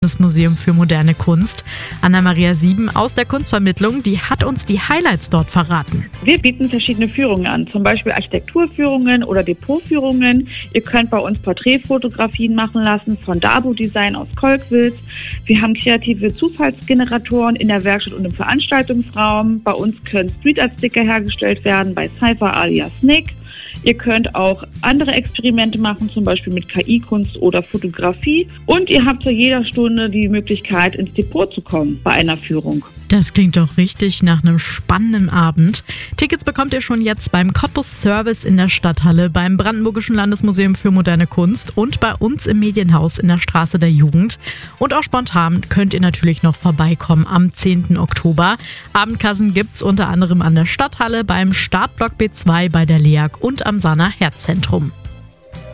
Das Museum für moderne Kunst. Anna-Maria Sieben aus der Kunstvermittlung, die hat uns die Highlights dort verraten. Wir bieten verschiedene Führungen an, zum Beispiel Architekturführungen oder Depotführungen. Ihr könnt bei uns Porträtfotografien machen lassen von Dabo Design aus Kolkwitz. Wir haben kreative Zufallsgeneratoren in der Werkstatt und im Veranstaltungsraum. Bei uns können Street-Art-Sticker hergestellt werden bei Cypher alias Nick. Ihr könnt auch andere Experimente machen, zum Beispiel mit KI-Kunst oder Fotografie. Und ihr habt zu jeder Stunde die Möglichkeit, ins Depot zu kommen bei einer Führung. Das klingt doch richtig nach einem spannenden Abend. Tickets bekommt ihr schon jetzt beim Cottbus Service in der Stadthalle, beim Brandenburgischen Landesmuseum für moderne Kunst und bei uns im Medienhaus in der Straße der Jugend. Und auch spontan könnt ihr natürlich noch vorbeikommen am 10. Oktober. Abendkassen gibt's unter anderem an der Stadthalle, beim Startblock B2 bei der LEAG und am Sana Herzzentrum.